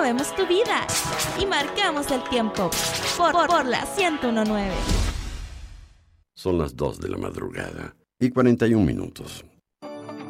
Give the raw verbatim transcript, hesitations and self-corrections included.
movemos tu vida y marcamos el tiempo por, por, por la ciento uno punto nueve. Son las dos de la madrugada y cuarenta y un minutos.